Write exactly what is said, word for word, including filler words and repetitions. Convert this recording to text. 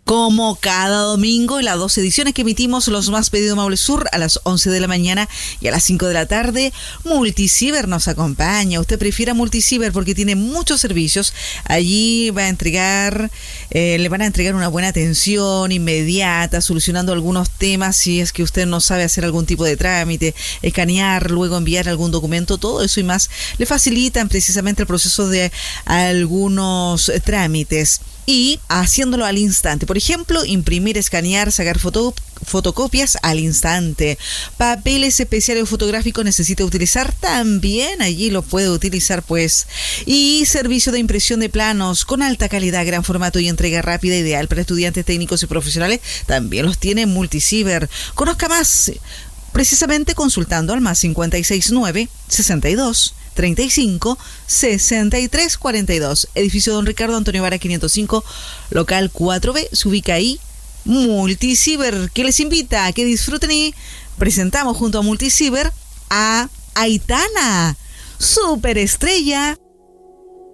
Como cada domingo, en las dos ediciones que emitimos los más pedidos Maule Sur a las once de la mañana y a las cinco de la tarde, Multiciber nos acompaña. Usted prefiera Multiciber porque tiene muchos servicios. Allí va a entregar, eh, le van a entregar una buena atención inmediata, solucionando algunos temas si es que usted no sabe hacer algún tipo de trámite, escanear, luego enviar algún documento, todo eso y más. Le facilitan precisamente el proceso de algunos trámites. Y haciéndolo al instante. Por ejemplo, imprimir, escanear, sacar foto, fotocopias al instante. Papeles especiales o fotográficos necesita utilizar, también allí lo puede utilizar, pues. Y servicio de impresión de planos con alta calidad, gran formato y entrega rápida, ideal para estudiantes, técnicos y profesionales, también los tiene Multiciber. Conozca más precisamente consultando al más cincuenta y seis nueve, sesenta y dos, treinta y cinco, sesenta y tres, cuarenta y dos. Edificio Don Ricardo Antonio Vara quinientos cinco, local cuatro B. Se ubica ahí Multiciber, que les invita a que disfruten, y presentamos junto a Multiciber a Aitana, superestrella.